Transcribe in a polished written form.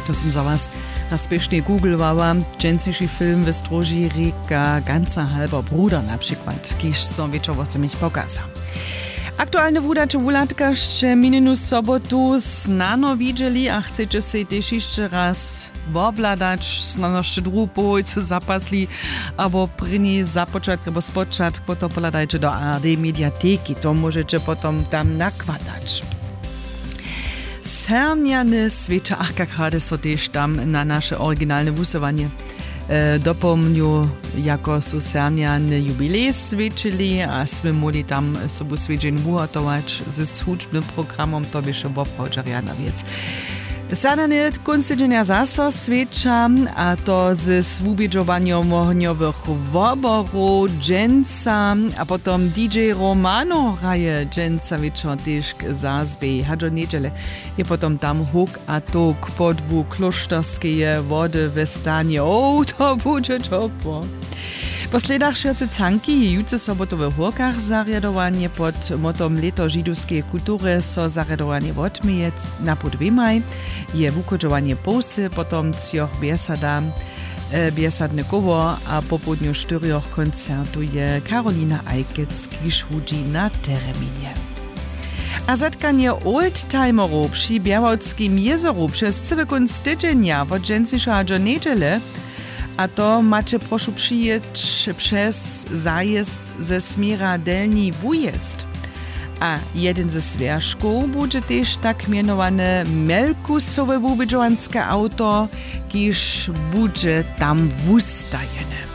To som za was razpiesznie googlowała. Dżęcyjszy film w Stroži rieka Ganza halber Bruder na przykład, kiż som wieczowo se mich pokazał. Aktualne wudacze wulatka jeszcze minioną sobotu znano widzieli, a chcecie się też jeszcze raz wobladać, znano jeszcze drugi połojcu zapasli, albo pryni zapoczatk, albo spoczatk, potom poladajcie do ARD Mediateki, to możecie potom tam nakładać. Serniany świecza akakrady so też tam na nasze oryginalne wusowanie dopomniu, jako su serniany jubilej świecili, a sme mogli tam sobu świeceń uhotować ze służbnym programom, to by się wopchodżariana wiec. Serniany konstytucja zaso świecza, a to ze swubidżowaniem ogniowych woborów, dżęca, a potom DJ Romano hraje dżęca wieczor też zazbej. Hadżo niedzielę je potom tam huk a tok pod dwu klosztorskie wody w stanie. O, to będzie ciepło. Po sledach Šerce Canki je jutře sobotowe hurkach zarjadowanie pod motom Leto židovskiej kultury so zarjadowanie odmijec na podwimaj, je wukodžovanie pousy, potom cioch biesadne koło, a po południu 4 koncertu je Karolina Ajkec kiż hudzi na tereminie. A zatkanie oldtimerów przy Białowskim jezeru przez cały kunst tydzienia od dżęcyjsza aż do niedzielę, a to macie proszę przyjść przez zajazd ze smiera Delni Wujest. A jeden ze zwierzków będzie też tak mianowane Melkusowe wubidżowanskie auto, kiż będzie tam wustajene.